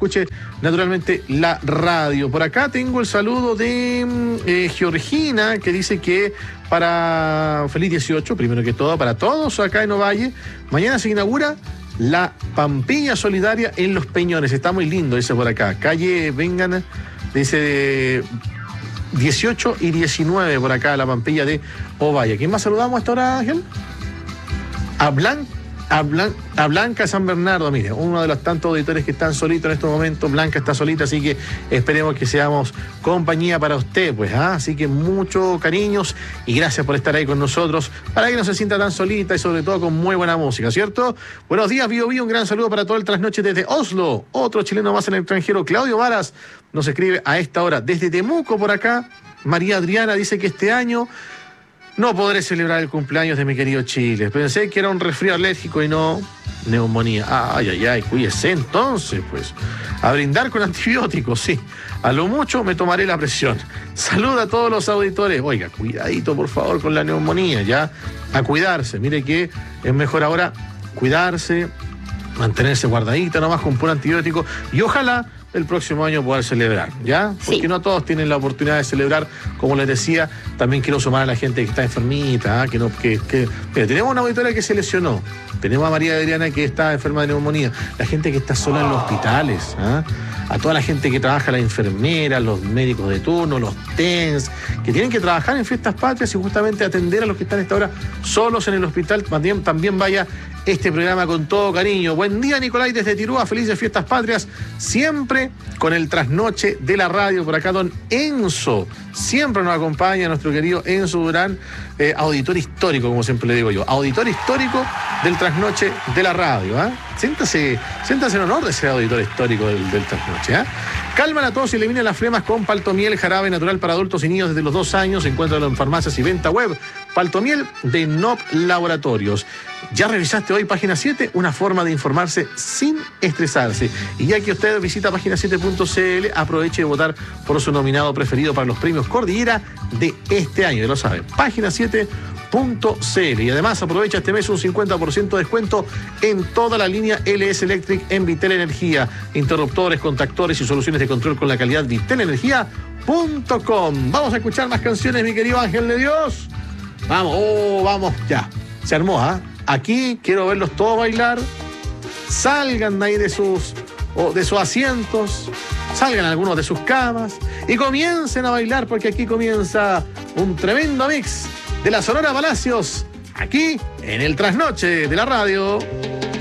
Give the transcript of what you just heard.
escuche naturalmente la radio. Por acá tengo el saludo de Georgina, que dice que para feliz 18, primero que todo, para todos acá en Ovalle. Mañana se inaugura la Pampilla Solidaria en Los Peñones. Está muy lindo, dice por acá. Calle, vengan, dice 18 y 19 por acá, la Pampilla de Ovalle. ¿Quién más saludamos a esta hora, Ángel? A Blanca San Bernardo, mire, uno de los tantos auditores que están solitos en estos momentos. Blanca está solita, así que esperemos que seamos compañía para usted, pues, así que muchos cariños y gracias por estar ahí con nosotros, para que no se sienta tan solita y sobre todo con muy buena música, ¿cierto? Buenos días, Bio Bio, un gran saludo para todo el trasnoche desde Oslo, otro chileno más en el extranjero. Claudio Varas nos escribe a esta hora desde Temuco por acá. María Adriana dice que este año no podré celebrar el cumpleaños de mi querido Chile. Pensé que era un resfrío alérgico y no neumonía. Ay, cuídese entonces, pues. A brindar con antibióticos, sí. A lo mucho me tomaré la presión. Saluda a todos los auditores. Oiga, cuidadito, por favor, con la neumonía, ya. A cuidarse. Mire que es mejor ahora cuidarse, mantenerse guardadita nomás con puro antibiótico. Y ojalá el próximo año poder celebrar, ¿ya? Porque sí, no todos tienen la oportunidad de celebrar, como les decía. También quiero sumar a la gente que está enfermita, Mira, tenemos una auditoria que se lesionó, tenemos a María Adriana que está enferma de neumonía, la gente que está sola en los hospitales, a toda la gente que trabaja, las enfermeras, los médicos de turno, los TENS, que tienen que trabajar en fiestas patrias y justamente atender a los que están a esta hora solos en el hospital. También vaya este programa con todo cariño. Buen día, Nicolai, desde Tirúa, felices fiestas patrias, siempre con el trasnoche de la radio. Por acá don Enzo, siempre nos acompaña nuestro querido Enzo Durán, auditor histórico, como siempre le digo yo, auditor histórico del trasnoche de la radio. Siéntase en honor de ser auditor histórico del trasnoche. Calman a todos y eliminen las flemas con Paltomiel, jarabe natural para adultos y niños desde los 2 años. Encuéntralo en farmacias y venta web. Paltomiel de NOP Laboratorios. ¿Ya revisaste hoy Página 7? Una forma de informarse sin estresarse. Y ya que usted visita página7.cl, aproveche de votar por su nominado preferido para los premios Cordillera de este año. Ya lo saben, página7.cl. Y además aprovecha este mes un 50% de descuento en toda la línea LS Electric en Vitel Energía. Interruptores, contactores y soluciones de control con la calidad vitelenergia.com. Vamos a escuchar más canciones, mi querido Ángel de Dios. Vamos, ya. Se armó, Aquí quiero verlos todos bailar. Salgan de ahí de sus asientos, salgan algunos de sus camas y comiencen a bailar, porque aquí comienza un tremendo mix de la Sonora Palacios, aquí en el trasnoche de la radio.